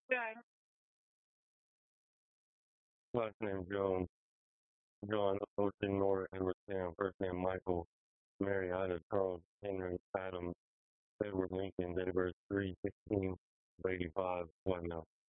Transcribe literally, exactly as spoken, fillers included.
Yeah. Last name Jones. John Ocean Nora Edward Sam. First name Michael. Mary Ida Charles Henry Adams Edward Lincoln. Date of birth three sixteen eighty five. One now.